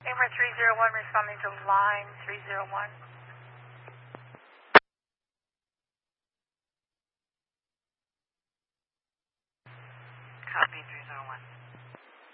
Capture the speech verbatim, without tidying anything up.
Camera three zero one responding to line three zero one. Copy three